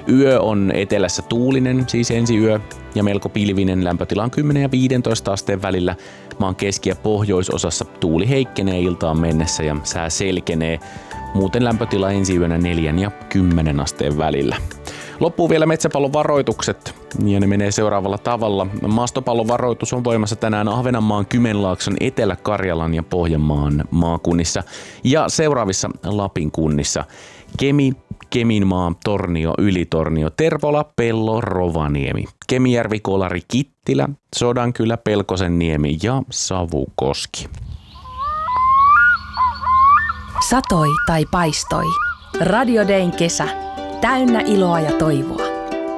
Yö on etelässä tuulinen, siis ensi yö, ja melko pilvinen, lämpötila on 10 ja 15 asteen välillä. Maan keski- ja pohjoisosassa tuuli heikkenee iltaan mennessä ja sää selkenee. Muuten lämpötila ensi yönä 4 ja 10 asteen välillä. Loppuu vielä metsäpallon varoitukset, ja ne menee seuraavalla tavalla. Maastopallon varoitus on voimassa tänään Ahvenanmaan, Kymenlaakson, Etelä-Karjalan ja Pohjanmaan maakunnissa ja seuraavissa Lapin kunnissa: Kemi, Keminmaa, Tornio, Ylitornio, Tervola, Pello, Rovaniemi, Kemijärvi, Kolari, Kittilä, Sodankylä, Pelkosenniemi ja Savukoski. Satoi tai paistoi. Radio Dayn kesä. Täynnä iloa ja toivoa.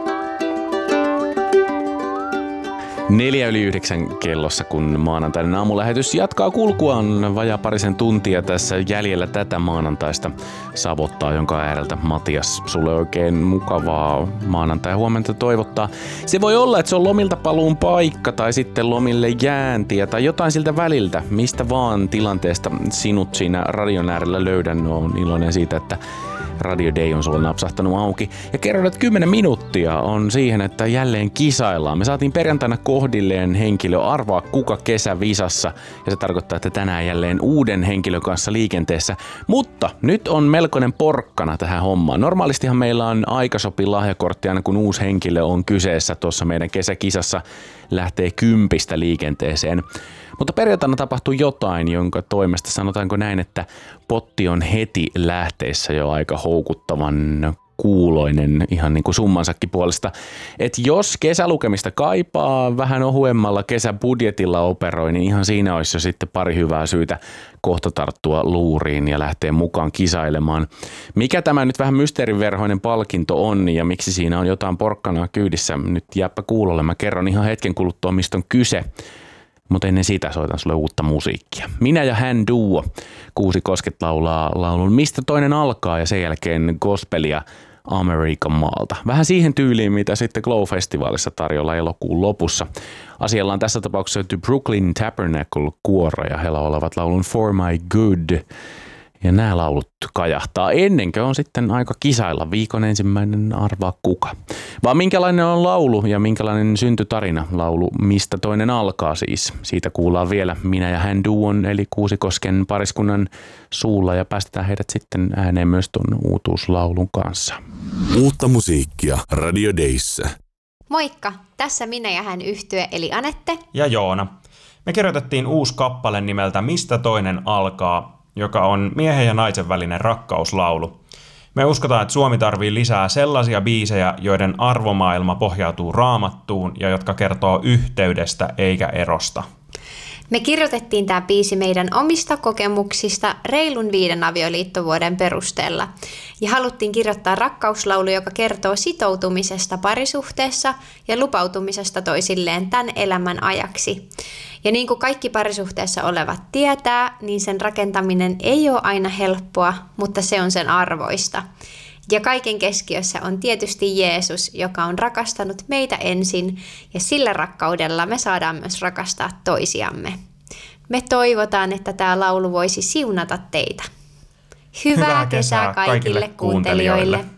8:04 kellossa, kun maanantainen aamulähetys jatkaa kulkuaan vajaa parisen tuntia tässä jäljellä tätä maanantaista savottaa, jonka ääreltä Matias sulle oikein mukavaa maanantai-huomenta toivottaa. Se voi olla, että se on lomilta paluun paikka tai sitten lomille jääntiä tai jotain siltä väliltä, mistä vaan tilanteesta sinut siinä radion äärellä löydän. Olen iloinen siitä, että Radio Day on sulle napsahtanut auki. Ja kerron, että 10 minuuttia on siihen, että jälleen kisaillaan. Me saatiin perjantaina kohdilleen henkilö arvaa kuka kesävisassa. Ja se tarkoittaa, että tänään jälleen uuden henkilön kanssa liikenteessä. Mutta nyt on melkoinen porkkana tähän hommaan. Normaalistihan meillä on aikasopi lahjakortti aina kun uusi henkilö on kyseessä. Tuossa meidän kesäkisassa lähtee 10 liikenteeseen. Mutta perjantaina tapahtui jotain, jonka toimesta sanotaanko näin, että potti on heti lähteessä jo aika houkuttavan kuuloinen ihan niin kuin summansakin puolesta. Että jos kesälukemista kaipaa, vähän ohuemmalla kesäbudjetilla operoi, niin ihan siinä olisi jo sitten pari hyvää syytä kohta tarttua luuriin ja lähteä mukaan kisailemaan. Mikä tämä nyt vähän mysteeriverhoinen palkinto on ja miksi siinä on jotain porkkanaa kyydissä, nyt jääpä kuulolle. Mä kerron ihan hetken kuluttua, mistä on kyse. Mutta ennen sitä soitan sulle uutta musiikkia. Minä ja hän duo. Kuusikosket laulaa laulun Mistä toinen alkaa ja sen jälkeen gospelia Amerikan maalta. Vähän siihen tyyliin, mitä sitten Glow-festivaalissa tarjolla elokuun lopussa. Asialla on tässä tapauksessa The Brooklyn Tabernacle-kuoro ja he laulavat laulun For My Good. Ja nämä laulut kajahtaa ennenkö on sitten aika kisailla viikon ensimmäinen arvaa kuka. Vaan minkälainen on laulu ja minkälainen syntytarina laulu Mistä toinen alkaa siis. Siitä kuullaan vielä Minä ja hän duon eli Kuusikosken pariskunnan suulla ja päästetään heidät sitten ääneen myös tuon uutuuslaulun kanssa. Uutta musiikkia Radio Dayssä. Moikka, tässä Minä ja hän -yhtye eli Anette ja Joona. Me kirjoitettiin uusi kappale nimeltä Mistä toinen alkaa, joka on miehen ja naisen välinen rakkauslaulu. Me uskotaan, että Suomi tarvii lisää sellaisia biisejä, joiden arvomaailma pohjautuu Raamattuun ja jotka kertoo yhteydestä eikä erosta. Me kirjoitettiin tämä biisi meidän omista kokemuksista reilun 5 avioliittovuoden perusteella. Ja haluttiin kirjoittaa rakkauslaulu, joka kertoo sitoutumisesta parisuhteessa ja lupautumisesta toisilleen tämän elämän ajaksi. Ja niin kuin kaikki parisuhteessa olevat tietää, niin sen rakentaminen ei ole aina helppoa, mutta se on sen arvoista. Ja kaiken keskiössä on tietysti Jeesus, joka on rakastanut meitä ensin, ja sillä rakkaudella me saadaan myös rakastaa toisiamme. Me toivotaan, että tämä laulu voisi siunata teitä. Hyvää kesää kaikille kuuntelijoille!